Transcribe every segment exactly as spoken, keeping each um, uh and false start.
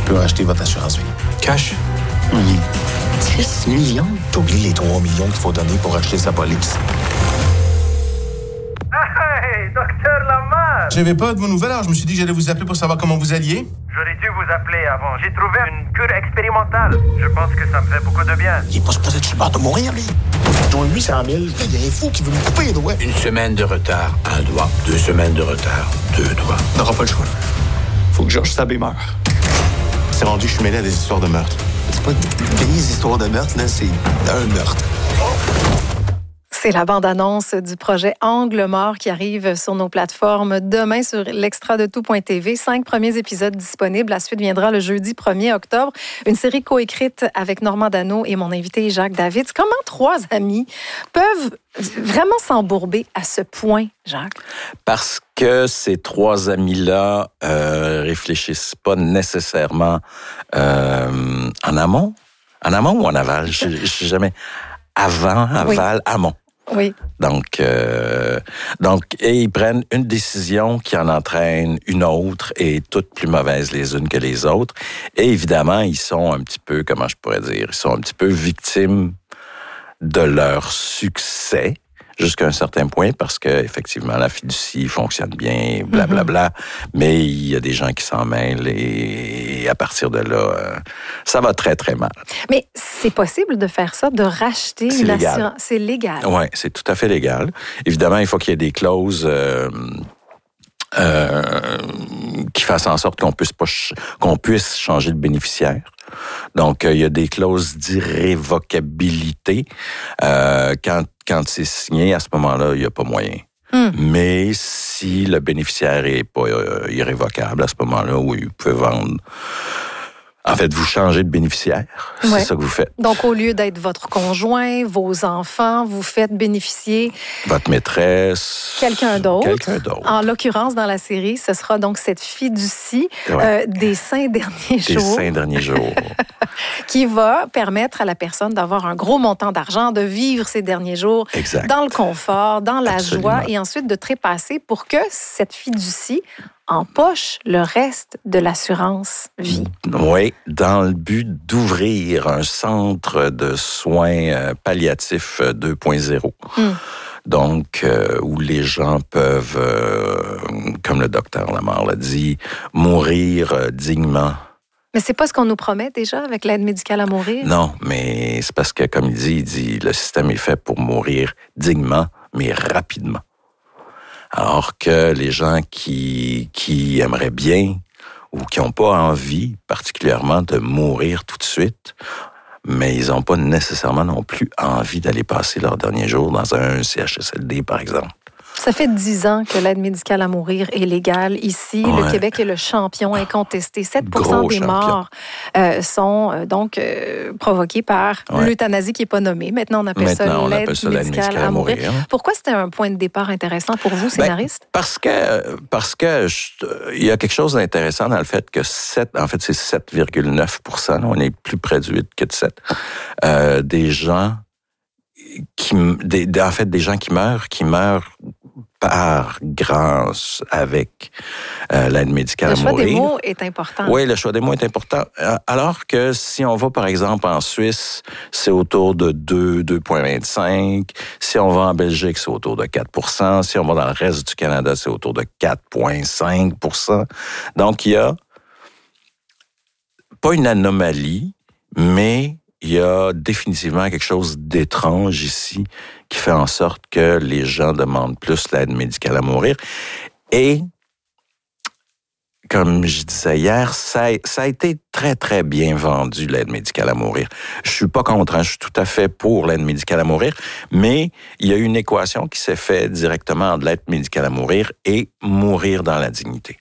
peux racheter votre assurance vie. Cash? Oui. dix millions? T'oublies les trois millions qu'il faut donner pour acheter sa police. Hey, docteur Lamar! J'avais pas de vos nouvelles, alors je me suis dit que j'allais vous appeler pour savoir comment vous alliez. J'aurais dû vous appeler avant. J'ai trouvé une cure expérimentale. Je pense que ça me fait beaucoup de bien. Il est pas supposé être sur le bord de mourir, lui. Je dois huit cent mille. Il y a un fou qui veut me couper les doigts. Une semaine de retard, un doigt. Deux semaines de retard, deux doigts. On n'aura pas le choix. Faut que Georges Sabé meure. C'est rendu que je suis mêlé à des histoires de meurtre. C'est pas des histoires de meurtre, là, c'est un meurtre. C'est la bande-annonce du projet Angle mort qui arrive sur nos plateformes demain sur l'extra de tout point t v. Cinq premiers épisodes disponibles. La suite viendra le jeudi premier octobre. Une série coécrite avec Normand Dano et mon invité Jacques David. Comment trois amis peuvent vraiment s'embourber à ce point, Jacques? Parce que ces trois amis-là euh, réfléchissent pas nécessairement euh, en amont. En amont ou en aval? Je ne sais jamais. Avant, aval, oui. Amont. Oui. Donc, euh, donc, et ils prennent une décision qui en entraîne une autre et toutes plus mauvaises les unes que les autres. Et évidemment, ils sont un petit peu, comment je pourrais dire, ils sont un petit peu victimes de leur succès jusqu'à un certain point parce que effectivement la fiducie fonctionne bien, blablabla. Bla, bla, mais il y a des gens qui s'en mêlent et à partir de là, euh, ça va très très mal. Mais c'est possible de faire ça, de racheter c'est une légal. assurance. C'est légal. Oui, c'est tout à fait légal. Évidemment, il faut qu'il y ait des clauses euh, euh, qui fassent en sorte qu'on puisse pas ch- qu'on puisse changer de bénéficiaire. Donc, euh, il y a des clauses d'irrévocabilité. Euh, quand, quand c'est signé, à ce moment-là, il n'y a pas moyen. Mm. Mais si le bénéficiaire n'est pas euh, irrévocable, à ce moment-là, oui, vous pouvez vendre. En fait, vous changez de bénéficiaire. C'est ouais. ça que vous faites. Donc, au lieu d'être votre conjoint, vos enfants, vous faites bénéficier... Votre maîtresse... Quelqu'un d'autre. Quelqu'un d'autre. En l'occurrence, dans la série, ce sera donc cette fiducie ouais. euh, des cinq derniers des jours. Des cinq derniers jours. qui va permettre à la personne d'avoir un gros montant d'argent, de vivre ces derniers jours exact. Dans le confort, dans la Absolument. Joie et ensuite de trépasser pour que cette fiducie empoche le reste de l'assurance vie. Oui, dans le but d'ouvrir un centre de soins palliatifs deux point zéro. Mm. Donc, euh, où les gens peuvent, euh, comme le docteur Lamar l'a dit, mourir euh, dignement. Mais c'est pas ce qu'on nous promet déjà avec l'aide médicale à mourir? Non, mais c'est parce que, comme il dit, il dit le système est fait pour mourir dignement, mais rapidement. Alors que les gens qui, qui aimeraient bien ou qui n'ont pas envie particulièrement de mourir tout de suite, mais ils n'ont pas nécessairement non plus envie d'aller passer leurs derniers jours dans un C H S L D, par exemple. Ça fait dix ans que l'aide médicale à mourir est légale ici. Ouais. Le Québec est le champion incontesté. sept pour cent Gros des champion. morts euh, sont euh, donc euh, provoquées par ouais. l'euthanasie qui n'est pas nommée. Maintenant, on appelle Maintenant, ça l'aide appelle ça médicale, médicale à, à mourir. mourir. Pourquoi c'était un point de départ intéressant pour vous, scénariste? Ben, parce que parce que je, il y a quelque chose d'intéressant dans le fait que sept, en fait, c'est sept virgule neuf pour cent, on est plus près du huit que de sept, euh, des gens qui, des, en fait, des gens qui meurent, qui meurent par grâce avec euh, l'aide médicale à mourir. Le choix des mots est important. Oui, le choix des mots est important. Alors que si on va, par exemple, en Suisse, c'est autour de deux, deux virgule vingt-cinq. Si on va en Belgique, c'est autour de quatre pour cent. Si on va dans le reste du Canada, c'est autour de quatre virgule cinq pour cent. Donc, il y a pas une anomalie, mais il y a définitivement quelque chose d'étrange ici qui fait en sorte que les gens demandent plus l'aide médicale à mourir. Et, comme je disais hier, ça a, ça a été très, très bien vendu, l'aide médicale à mourir. Je suis pas contre, hein, je suis tout à fait pour l'aide médicale à mourir, mais il y a une équation qui s'est faite directement entre l'aide médicale à mourir et mourir dans la dignité.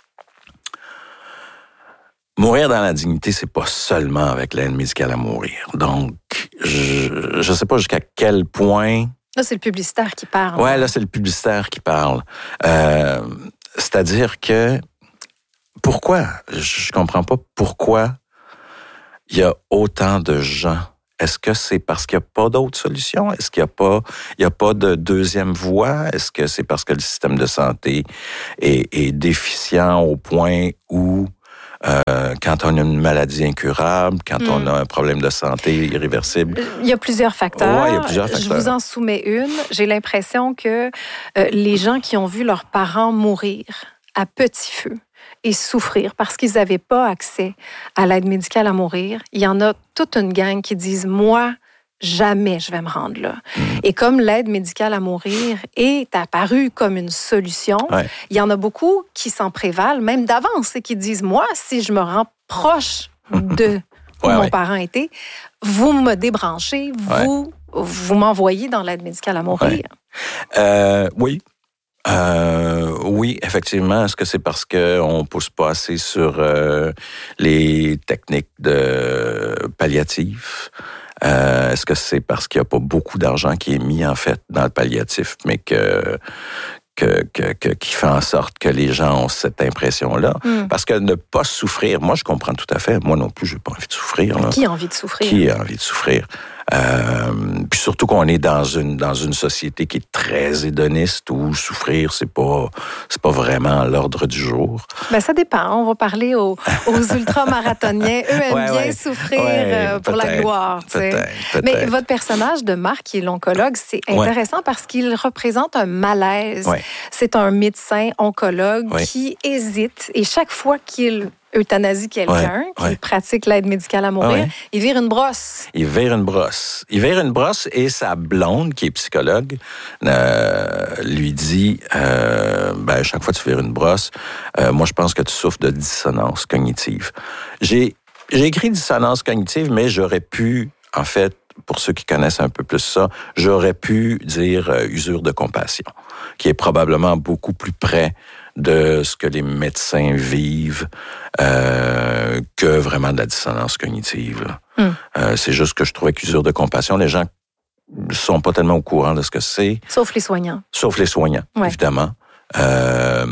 Mourir dans la dignité, c'est pas seulement avec l'aide médicale à mourir. Donc, je je sais pas jusqu'à quel point... Là, c'est le publicitaire qui parle. Ouais, là, c'est le publicitaire qui parle. Euh, c'est-à-dire que... Pourquoi? Je comprends pas pourquoi il y a autant de gens. Est-ce que c'est parce qu'il n'y a pas d'autres solutions? Est-ce qu'il n'y a pas, il y a pas de deuxième voie? Est-ce que c'est parce que le système de santé est, est déficient au point où... Euh, Euh, quand on a une maladie incurable, quand mm. on a un problème de santé irréversible. Il y a plusieurs facteurs. Ouais, il y a plusieurs facteurs. Je vous en soumets une. J'ai l'impression que euh, les gens qui ont vu leurs parents mourir à petit feu et souffrir parce qu'ils n'avaient pas accès à l'aide médicale à mourir, il y en a toute une gang qui disent « Moi, jamais je vais me rendre là. Mmh. » Et comme l'aide médicale à mourir est apparue comme une solution, ouais. il y en a beaucoup qui s'en prévalent, même d'avance, et qui disent « Moi, si je me rends proche de où ouais, mon ouais. parent était, vous me débranchez, vous, ouais. vous m'envoyez dans l'aide médicale à mourir. Ouais. » Euh, oui. Euh, oui, effectivement. Est-ce que c'est parce qu'on ne pousse pas assez sur euh, les techniques de palliatifs? Euh, est-ce que c'est parce qu'il n'y a pas beaucoup d'argent qui est mis, en fait, dans le palliatif, mais que... Que, que, que, qui fait en sorte que les gens ont cette impression-là. Mm. Parce que ne pas souffrir, moi, je comprends tout à fait. Moi non plus, je n'ai pas envie de souffrir. Là. Qui a envie de souffrir? Qui a envie de souffrir? Euh, puis surtout qu'on est dans une dans une société qui est très hédoniste où souffrir, c'est pas c'est pas vraiment à l'ordre du jour. Ben ça dépend. On va parler aux, aux ultramarathoniens. Eux aiment ouais, bien ouais. souffrir ouais, pour la gloire. Peut-être, peut-être. Mais votre personnage de Marc, qui est l'oncologue, c'est intéressant ouais. parce qu'il représente un malaise. Ouais. C'est un médecin oncologue ouais. qui hésite et chaque fois qu'il euthanasie quelqu'un, ouais, qui ouais. pratique l'aide médicale à mourir, ouais. il vire une brosse. Il vire une brosse. Il vire une brosse et sa blonde, qui est psychologue, euh, lui dit, euh, ben, chaque fois que tu vires une brosse, euh, moi, je pense que tu souffres de dissonance cognitive. J'ai, j'ai écrit dissonance cognitive, mais j'aurais pu, en fait, pour ceux qui connaissent un peu plus ça, j'aurais pu dire euh, usure de compassion, qui est probablement beaucoup plus près de ce que les médecins vivent euh, que vraiment de la dissonance cognitive. Mm. Euh, c'est juste que je trouvais qu'usure de compassion, les gens sont pas tellement au courant de ce que c'est. Sauf les soignants. Sauf les soignants, ouais. évidemment. Euh,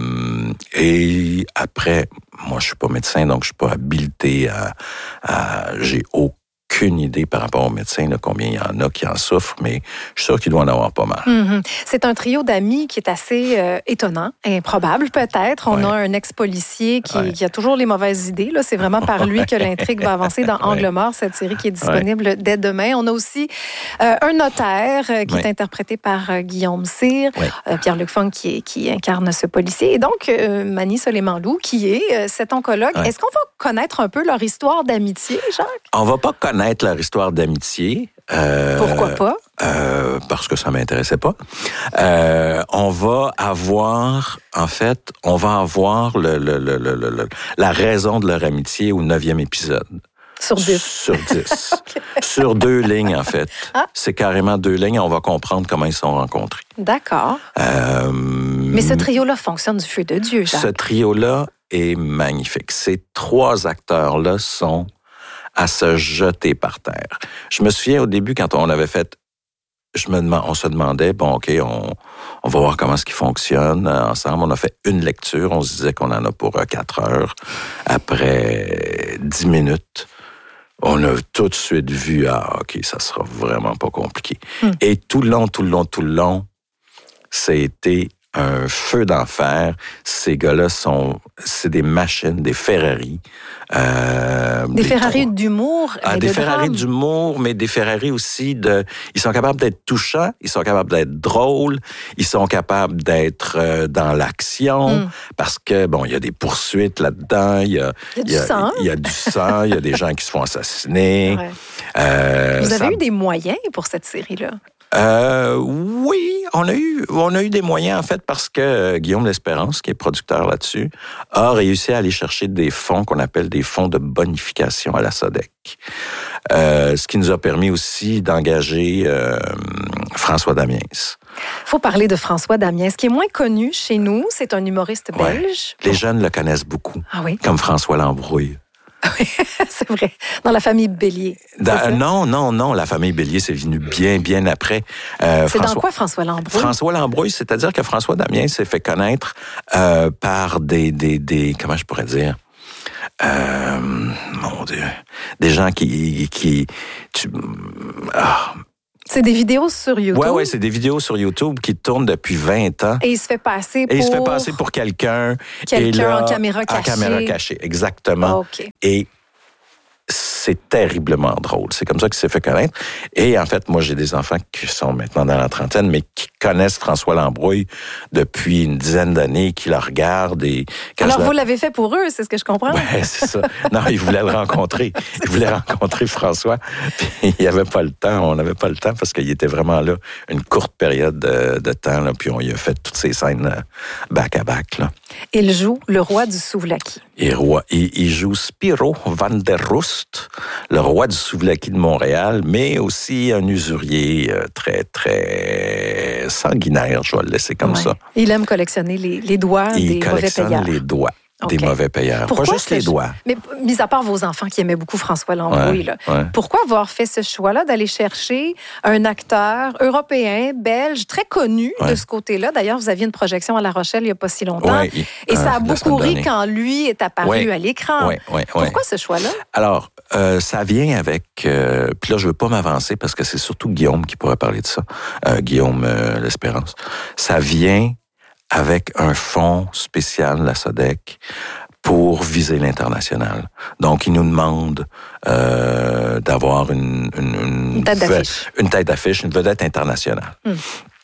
et après, moi, je suis pas médecin, donc je suis pas habilité à... à j'ai aucun aucune idée par rapport aux médecins, là, combien il y en a qui en souffrent, mais je suis sûr qu'il doit en avoir pas mal. Mm-hmm. C'est un trio d'amis qui est assez euh, étonnant, improbable peut-être. On ouais. a un ex-policier qui, ouais. qui a toujours les mauvaises idées. Là. C'est vraiment par lui que l'intrigue va avancer dans Angle ouais. mort, cette série qui est disponible ouais. dès demain. On a aussi euh, un notaire euh, qui ouais. est interprété par euh, Guillaume Cyr, ouais. euh, Pierre-Luc Funk qui, qui incarne ce policier, et donc euh, Mani Soleiman-Lou qui est euh, cet oncologue. Ouais. Est-ce qu'on va connaître un peu leur histoire d'amitié, Jacques? On va pas connaître leur histoire d'amitié. Euh, Pourquoi pas? Euh, parce que ça m'intéressait pas. Euh, on va avoir, en fait, on va avoir le, le, le, le, le, la raison de leur amitié au neuvième épisode. Sur dix. Sur dix. Okay. Sur deux lignes, en fait. Ah. C'est carrément deux lignes et on va comprendre comment ils se sont rencontrés. D'accord. Euh, Mais ce trio-là fonctionne du feu de Dieu, Jacques. Ce trio-là est magnifique. Ces trois acteurs-là sont à se jeter par terre. Je me souviens au début, quand on avait fait, je me demande, on se demandait, bon, OK, on, on va voir comment est-ce qu'ils fonctionnent ensemble. On a fait une lecture, on se disait qu'on en a pour quatre heures. Après dix minutes, on a tout de suite vu, ah, OK, ça sera vraiment pas compliqué. Mm. Et tout le long, tout le long, tout le long, c'était un feu d'enfer. Ces gars-là sont, c'est des machines, des Ferrari. Euh, des, des Ferrari trois... d'humour. Ah, et des de Ferrari drame. d'humour, mais des Ferrari aussi de... Ils sont capables d'être touchants, ils sont capables d'être drôles, ils sont capables d'être euh, dans l'action, mm. parce que, bon, il y a des poursuites là-dedans, il y a... Il y a du sang. Il y a du sang, il y a des gens qui se font assassiner. Ouais. Euh, Vous avez ça... eu des moyens pour cette série-là? Euh, oui, on a eu, on a eu des moyens, en fait, parce que euh, Guillaume L'Espérance, qui est producteur là-dessus, a réussi à aller chercher des fonds qu'on appelle des fonds de bonification à la SODEC. Euh, ce qui nous a permis aussi d'engager euh, François Damiens. Il faut parler de François Damiens, qui est moins connu chez nous. C'est un humoriste belge. Ouais. Les jeunes le connaissent beaucoup, ah oui? Comme François Lambrouille. Oui, c'est vrai. Dans la famille Bélier. Dans, non, non, non. La famille Bélier, c'est venu bien, bien après. Euh, c'est François, dans quoi, François Lambrouille? François Lambrouille, c'est-à-dire que François Damiens s'est fait connaître euh, par des, des, des... Comment je pourrais dire? Euh, mon Dieu. Des gens qui... qui tu, ah, C'est des vidéos sur YouTube? Oui, oui, c'est des vidéos sur YouTube qui tournent depuis vingt ans. Et il se fait passer pour... Et il se fait passer pour quelqu'un. Quelqu'un et là, en caméra cachée. En caméra cachée, exactement. OK. Et c'est terriblement drôle. C'est comme ça qu'il s'est fait connaître. Et en fait, moi, j'ai des enfants qui sont maintenant dans la trentaine, mais qui connaissent François Lambrouille depuis une dizaine d'années, qui le regardent. Et quand Alors, je... vous l'avez fait pour eux, c'est ce que je comprends? Oui, c'est ça. Non, ils voulaient le rencontrer. Ils voulaient rencontrer François. Puis il n'y avait pas le temps. On n'avait pas le temps parce qu'il était vraiment là une courte période de, de temps. Là, puis on y a fait toutes ces scènes back-à-back. Là. Il joue le roi du souvlaki. Et roi, il, il joue Spiro van der Rust, le roi du souvlaki de Montréal, mais aussi un usurier euh, très, très sanguinaire, je vais le laisser comme ouais. ça. Il aime collectionner les, les doigts il des mauvais payeurs. Il collectionne les doigts. Okay. Des mauvais payeurs. Pourquoi pas juste les doigts. Mais mis à part vos enfants qui aimaient beaucoup François Lambrouille, ouais, là, ouais. pourquoi avoir fait ce choix-là d'aller chercher un acteur européen, belge, très connu ouais. de ce côté-là? D'ailleurs, vous aviez une projection à La Rochelle il n'y a pas si longtemps. Ouais, il, et ça euh, a beaucoup ri quand lui est apparu ouais. à l'écran. Ouais, ouais, pourquoi ouais. ce choix-là? Alors, euh, ça vient avec... Euh, puis là, je ne veux pas m'avancer parce que c'est surtout Guillaume qui pourrait parler de ça. Euh, Guillaume euh, L'Espérance. Ça vient avec un fonds spécial, la SODEC, pour viser l'international. Donc, ils nous demandent euh, d'avoir une, une, une, une tête d'affiche, une tête d'affiche, une vedette internationale. Mm.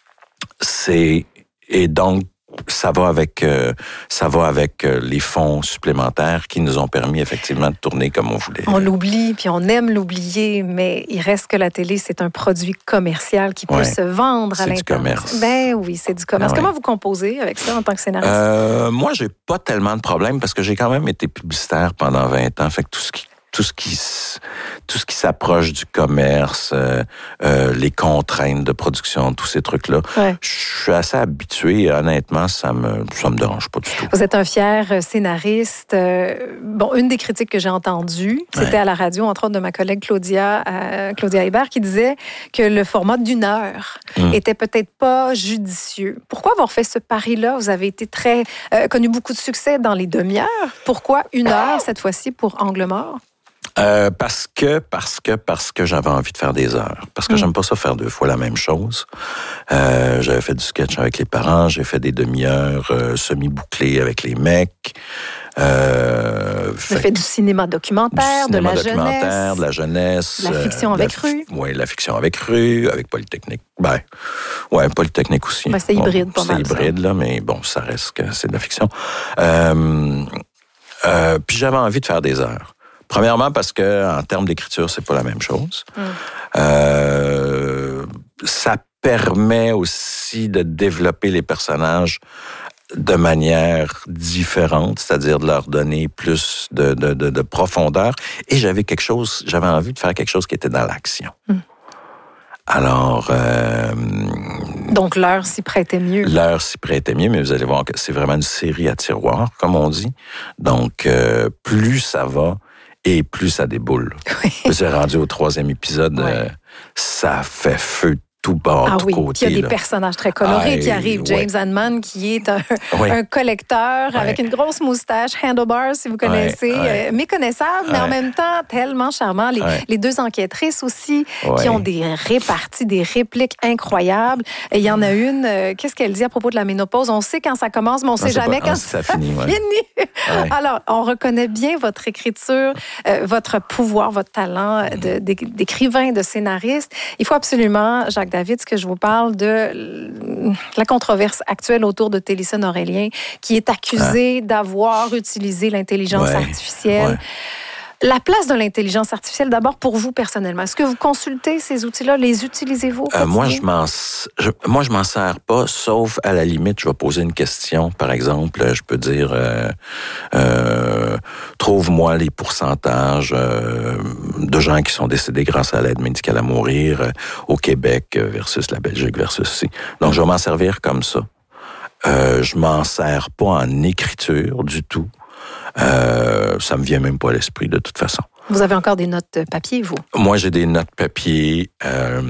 C'est et donc ça va avec euh, ça va avec euh, les fonds supplémentaires qui nous ont permis effectivement de tourner comme on voulait. On l'oublie, puis on aime l'oublier, mais il reste que la télé, c'est un produit commercial qui peut ouais. se vendre à c'est l'internet. Du commerce. Ben oui, c'est du commerce. Ah ouais. Comment vous composez avec ça en tant que scénariste? Euh, moi, j'ai pas tellement de problèmes parce que j'ai quand même été publicitaire pendant vingt ans. Fait que tout ce qui tout ce qui tout ce qui s'approche du commerce, euh, euh, les contraintes de production, tous ces trucs-là, ouais. je suis assez habitué. Honnêtement, ça me ça me dérange pas du tout. Vous êtes un fier scénariste. Euh, bon, une des critiques que j'ai entendues, c'était ouais. à la radio, entre autres de ma collègue Claudia euh, Claudia Hébert, qui disait que le format d'une heure mmh. était peut-être pas judicieux. Pourquoi avoir fait ce pari-là? Vous avez été très euh, connu beaucoup de succès dans les demi-heures. Pourquoi une heure cette fois-ci pour Angle mort? Euh, parce que, parce que, parce que j'avais envie de faire des heures. Parce que mmh. j'aime pas ça faire deux fois la même chose. Euh, j'avais fait du sketch avec les parents, j'ai fait des demi-heures euh, semi-bouclées avec les mecs. Euh, Vous avez fait du cinéma documentaire, du cinéma de la documentaire, jeunesse. de la jeunesse. La fiction euh, avec la, rue. Oui, la fiction avec rue, avec Polytechnique. Ben, ouais, Polytechnique aussi. Ben, c'est bon, hybride, pas c'est mal. C'est hybride, ça. Là, mais bon, ça reste que c'est de la fiction. Euh, euh, puis j'avais envie de faire des heures. Premièrement, parce que en termes d'écriture, c'est pas la même chose. Mm. Euh, ça permet aussi de développer les personnages de manière différente, c'est-à-dire de leur donner plus de, de, de, de profondeur. Et j'avais quelque chose, j'avais envie de faire quelque chose qui était dans l'action. Mm. Alors... Euh, Donc, l'heure s'y prêtait mieux. L'heure s'y prêtait mieux, mais vous allez voir que c'est vraiment une série à tiroir, comme on dit. Donc, euh, plus ça va, et plus ça déboule. Oui. J'ai rendu au troisième épisode, ouais. euh, ça fait feu tout bord, ah tout oui. côté. Puis il y a des là. personnages très colorés ah, qui arrivent. James ouais. Hanman, qui est un, ouais. un collecteur ouais. avec une grosse moustache, Handlebars, si vous connaissez, ouais. Ouais. Euh, méconnaissable, ouais. mais en même temps tellement charmant. Les, ouais. les deux enquêtrices aussi, ouais. qui ont des réparties, des répliques incroyables. Et il y en a une, euh, qu'est-ce qu'elle dit à propos de la ménopause? On sait quand ça commence, mais on ne sait jamais pas, quand ça, ça finit. Ouais. finit. Ouais. Alors, on reconnaît bien votre écriture, euh, votre pouvoir, votre talent de, d'écrivain, de scénariste. Il faut absolument, Jacques David, que je vous parle de la controverse actuelle autour de Télésphone Aurélien, qui est accusé ah. d'avoir utilisé l'intelligence ouais. artificielle. Ouais. La place de l'intelligence artificielle, d'abord pour vous personnellement. Est-ce que vous consultez ces outils-là? Les utilisez-vous? Euh, moi, je m'en, je, moi, je m'en sers pas, sauf à la limite, je vais poser une question. Par exemple, je peux dire, euh, euh, trouve-moi les pourcentages euh, de gens qui sont décédés grâce à l'aide médicale à mourir euh, au Québec versus la Belgique versus ici. Donc, je vais m'en servir comme ça. Euh, je m'en sers pas en écriture du tout. Euh, ça me vient même pas à l'esprit de toute façon. Vous avez encore des notes papier, vous? Moi, j'ai des notes papier. Euh,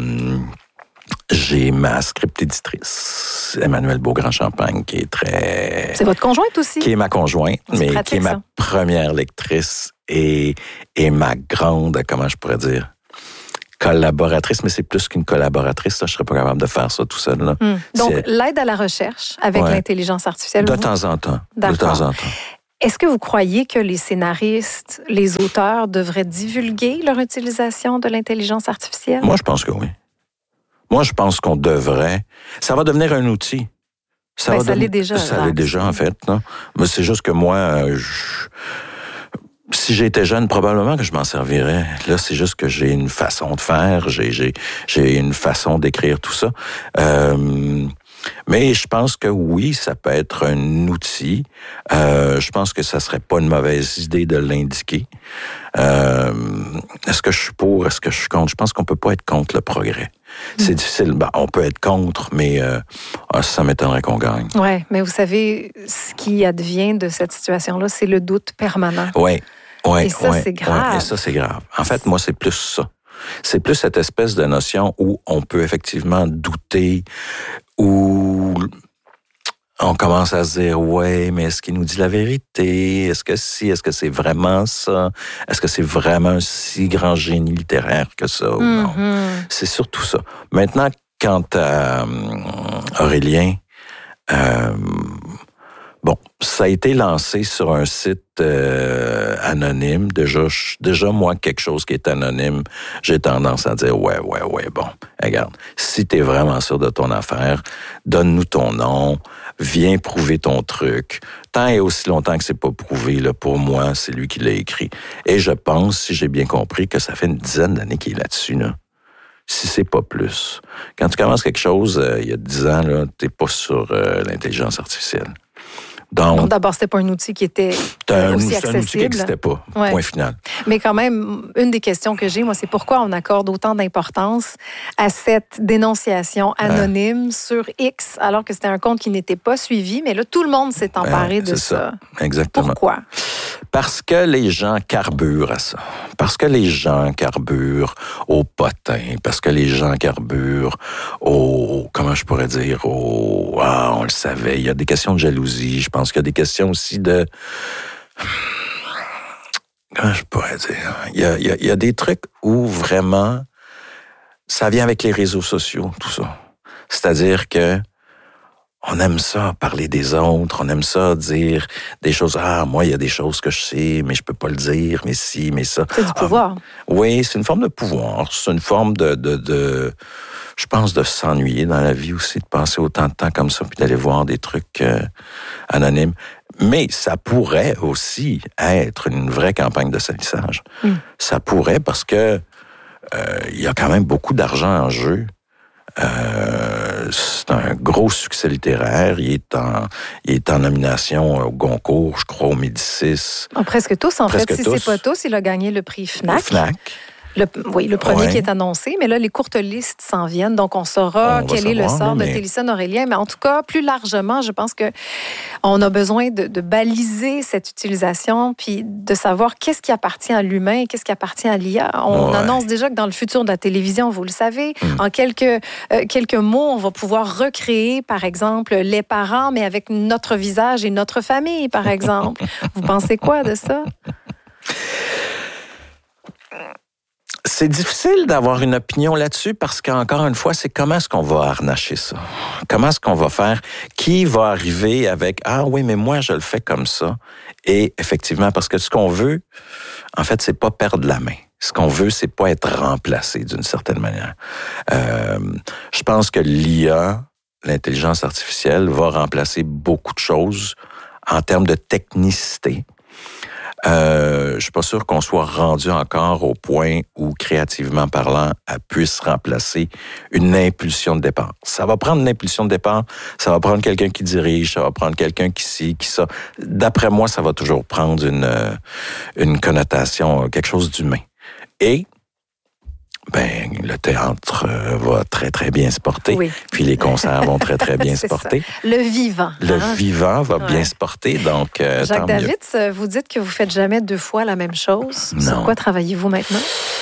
j'ai ma script éditrice, Emmanuelle Beaugrand-Champagne, qui est très... C'est votre conjointe aussi? Qui est ma conjointe, c'est mais pratique, qui est ma ça. première lectrice et, et ma grande, comment je pourrais dire, collaboratrice, mais c'est plus qu'une collaboratrice. Là, je serais pas capable de faire ça tout seul. Là. Hum. Donc, c'est... l'aide à la recherche avec ouais. l'intelligence artificielle. De vous... temps en temps. D'accord. De temps en temps. Est-ce que vous croyez que les scénaristes, les auteurs devraient divulguer leur utilisation de l'intelligence artificielle? Moi, je pense que oui. Moi, je pense qu'on devrait. Ça va devenir un outil. Ça, ben, va ça devenir... l'est déjà. Ça là, l'est déjà, en fait. Non? Mais c'est juste que moi, je... si j'étais jeune, probablement que je m'en servirais. Là, c'est juste que j'ai une façon de faire, j'ai, j'ai, j'ai une façon d'écrire tout ça. Euh... Mais je pense que oui, ça peut être un outil. Euh, je pense que ça serait pas une mauvaise idée de l'indiquer. Euh, est-ce que je suis pour? Est-ce que je suis contre? Je pense qu'on peut pas être contre le progrès. Mm. C'est difficile. Ben, on peut être contre, mais euh, ça m'étonnerait qu'on gagne. Oui, mais vous savez, ce qui advient de cette situation-là, c'est le doute permanent. Oui, oui. Et ça, ouais, c'est grave. Ouais, et ça, c'est grave. En fait, moi, c'est plus ça. C'est plus cette espèce de notion où on peut effectivement douter, où on commence à se dire, ouais, mais est-ce qu'il nous dit la vérité? Est-ce que si, est-ce que c'est vraiment ça? Est-ce que c'est vraiment un si grand génie littéraire que ça ou non? Mm-hmm. C'est surtout ça. Maintenant, quant à euh, Aurélien, euh, bon, ça a été lancé sur un site euh, anonyme. Déjà, je, déjà, moi, quelque chose qui est anonyme, j'ai tendance à dire, ouais, ouais, ouais, bon, regarde, si t'es vraiment sûr de ton affaire, donne-nous ton nom, viens prouver ton truc. Tant et aussi longtemps que c'est pas prouvé, là, pour moi, c'est lui qui l'a écrit. Et je pense, si j'ai bien compris, que ça fait une dizaine d'années qu'il est là-dessus, là. Si c'est pas plus. Quand tu commences quelque chose, euh, il y a dix ans, là, t'es pas sur euh, l'intelligence artificielle. Donc, bon, d'abord, c'était pas un outil qui était un, aussi c'est accessible. un outil qui n'existait pas. Ouais. Point final. Mais quand même, une des questions que j'ai, moi, c'est pourquoi on accorde autant d'importance à cette dénonciation anonyme ouais. sur X, alors que c'était un compte qui n'était pas suivi. Mais là, tout le monde s'est emparé ouais, de ça. ça. Exactement. Pourquoi? Parce que les gens carburent à ça. Parce que les gens carburent au potin. Parce que les gens carburent au... Comment je pourrais dire? Au... Ah, on le savait. Il y a des questions de jalousie. Je pense qu'il y a des questions aussi de... Comment je pourrais dire? Il y a, il y a, il y a des trucs où vraiment, ça vient avec les réseaux sociaux, tout ça. C'est-à-dire que on aime ça, parler des autres, on aime ça, dire des choses. Ah, moi, il y a des choses que je sais, mais je peux pas le dire, mais si, mais ça. C'est du pouvoir. Ah, oui, c'est une forme de pouvoir. C'est une forme de, de, de je pense, de s'ennuyer dans la vie aussi, de passer autant de temps comme ça, puis d'aller voir des trucs euh, anonymes. Mais ça pourrait aussi être une vraie campagne de salissage. Mm. Ça pourrait parce que euh, il y a quand même beaucoup d'argent en jeu. Euh, c'est un gros succès littéraire. Il est en, il est en nomination au Goncourt, je crois, au Médicis. Oh, presque tous, en presque fait. tous. Si c'est pas tous, il a gagné le prix F N A C. Le F N A C. Le, oui, le premier ouais. qui est annoncé, mais là, les courtes listes s'en viennent, donc on saura on quel savoir, est le sort mais... de Télésphone Aurélien. Mais en tout cas, plus largement, je pense que on a besoin de, de baliser cette utilisation, puis de savoir qu'est-ce qui appartient à l'humain et qu'est-ce qui appartient à l'I A. On ouais. annonce déjà que dans le futur de la télévision, vous le savez, mm. en quelques, euh, quelques mots, on va pouvoir recréer, par exemple, les parents, mais avec notre visage et notre famille, par exemple. Vous pensez quoi de ça? C'est difficile d'avoir une opinion là-dessus parce qu'encore une fois, c'est comment est-ce qu'on va harnacher ça? Comment est-ce qu'on va faire? Qui va arriver avec « Ah oui, mais moi, je le fais comme ça. » Et effectivement, parce que ce qu'on veut, en fait, c'est pas perdre la main. Ce qu'on veut, c'est pas être remplacé d'une certaine manière. Euh, je pense que l'I A, l'intelligence artificielle, va remplacer beaucoup de choses en termes de technicité. Euh, je suis pas sûr qu'on soit rendu encore au point où, créativement parlant, elle puisse remplacer une impulsion de départ. Ça va prendre une impulsion de départ, ça va prendre quelqu'un qui dirige, ça va prendre quelqu'un qui ci, qui ça. D'après moi, ça va toujours prendre une, une connotation, quelque chose d'humain. Et ben, le théâtre va très, très bien se porter. Oui. Puis les concerts vont très, très bien se porter. Ça. Le vivant. Le hein? vivant va ouais. bien se porter, donc euh, Jacques tant David, mieux. Vous dites que vous faites jamais deux fois la même chose. Non. Sur quoi travaillez-vous maintenant?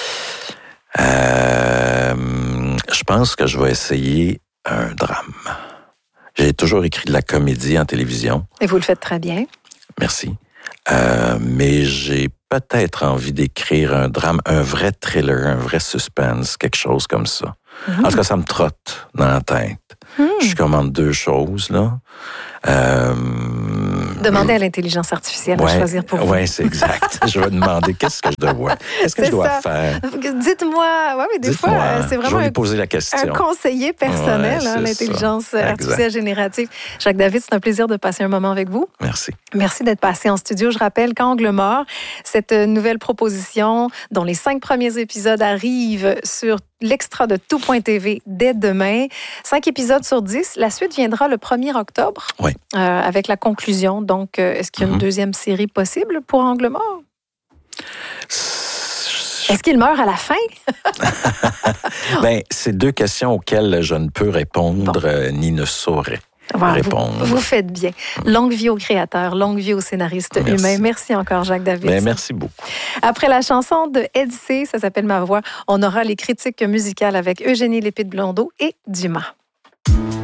Euh, je pense que je vais essayer un drame. J'ai toujours écrit de la comédie en télévision. Et vous le faites très bien. Merci. Euh, mais j'ai peut-être envie d'écrire un drame, un vrai thriller, un vrai suspense, quelque chose comme ça. Mm-hmm. En tout cas, ça me trotte dans la tête. Mm. Je commande deux choses, là. Euh, Demandez à l'intelligence artificielle ouais, à choisir pour vous. Oui, c'est exact. Je vais demander qu'est-ce que je dois, qu'est-ce que c'est je dois ça. faire. Dites-moi, ouais, mais des Dites-moi, fois, c'est vraiment je vais lui un, poser la question. un conseiller personnel, ouais, hein, l'intelligence ça. artificielle générative. Jacques David, c'est un plaisir de passer un moment avec vous. Merci. Merci d'être passé en studio. Je rappelle qu'Angle mort, cette nouvelle proposition dont les cinq premiers épisodes arrivent sur l'extra de tout point t v dès demain. Cinq épisodes sur dix. La suite viendra le premier octobre oui. euh, avec la conclusion. Donc, euh, est-ce qu'il y a une mm-hmm. deuxième série possible pour Angle mort? Est-ce qu'il meurt à la fin? Bien, c'est deux questions auxquelles je ne peux répondre bon. euh, ni ne saurais. Wow, répondre. Vous, vous faites bien. Longue vie au créateur, longue vie au scénariste merci. humain. Merci encore, Jacques David. Bien, merci beaucoup. Après la chanson de Eddie C, ça s'appelle Ma voix, on aura les critiques musicales avec Eugénie Lépide-Blondeau et Dumas.